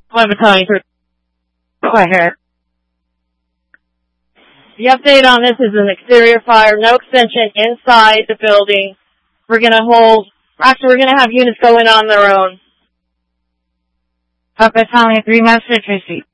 One battalion through. Go ahead. The update on this is an exterior fire, no extension inside the building. We're going to have units going on their own. Battalion 3 Master Tracy.